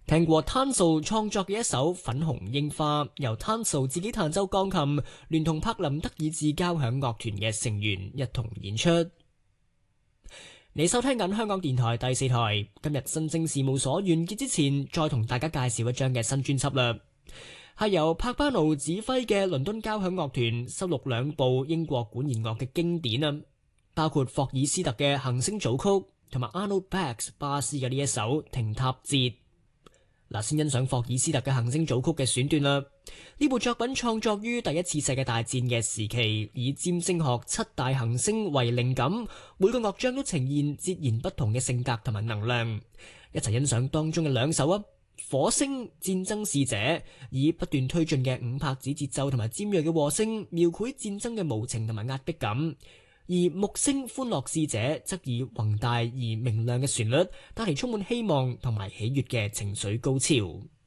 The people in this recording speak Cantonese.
聽過攤數創作嘅一首《粉紅櫻花》，由攤數自己彈奏鋼琴，聯同柏林德爾茲交響樂團嘅成員一同演出。你收聽緊香港電台第4台，今日新政事務所完結之前，再同大家介紹一張嘅新專輯啦，係由柏巴奴指揮嘅倫敦交響樂團收錄2部英國管弦樂嘅經典啊，包括霍爾斯特嘅行星組曲，同埋 Arnold Bax 巴斯嘅呢一首停塔節。嗱，先欣賞霍爾斯特嘅行星組曲嘅選段啦。呢部作品創作於第一次世界大戰嘅時期，以占星學7大行星為靈感，每個樂章都呈現截然不同嘅性格同埋能量。一齊欣賞當中嘅2首啊！火星戰爭使者以不斷推進嘅5拍子節奏同埋尖銳嘅和聲，描繪戰爭嘅無情同埋壓迫感。而木星歡樂使者則以宏大而明亮嘅旋律，帶嚟充滿希望同埋喜悅嘅情緒高潮。